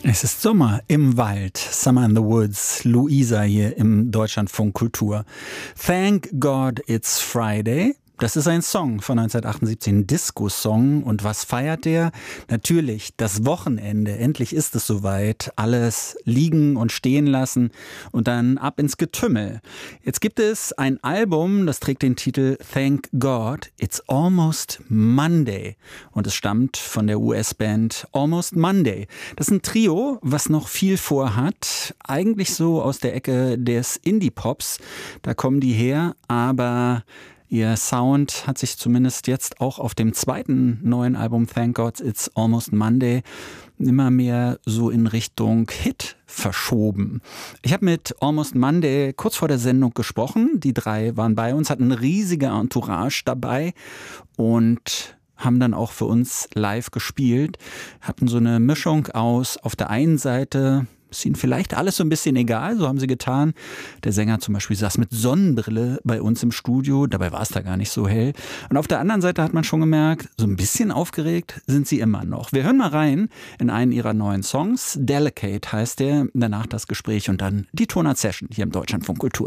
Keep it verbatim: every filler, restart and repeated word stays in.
Es ist Sommer im Wald, Summer in the Woods, Luisa hier im Deutschlandfunk Kultur. Thank God It's Friday. Das ist ein Song von neunzehnhundertachtundsiebzig, ein Disco-Song. Und was feiert der? Natürlich das Wochenende. Endlich ist es soweit. Alles liegen und stehen lassen und dann ab ins Getümmel. Jetzt gibt es ein Album, das trägt den Titel Thank God It's Almost Monday. Und es stammt von der U S-Band Almost Monday. Das ist ein Trio, was noch viel vorhat. Eigentlich so aus der Ecke des Indie-Pops. Da kommen die her, aber ihr Sound hat sich zumindest jetzt auch auf dem zweiten neuen Album Thank God It's Almost Monday immer mehr so in Richtung Hit verschoben. Ich habe mit Almost Monday kurz vor der Sendung gesprochen. Die drei waren bei uns, hatten eine riesige Entourage dabei und haben dann auch für uns live gespielt. Hatten so eine Mischung aus auf der einen Seite ist ihnen vielleicht alles so ein bisschen egal, so haben sie getan. Der Sänger zum Beispiel saß mit Sonnenbrille bei uns im Studio, dabei war es da gar nicht so hell. Und auf der anderen Seite hat man schon gemerkt, so ein bisschen aufgeregt sind sie immer noch. Wir hören mal rein in einen ihrer neuen Songs. Delicate heißt der, danach das Gespräch und dann die Tonart-Session hier im Deutschlandfunk Kultur.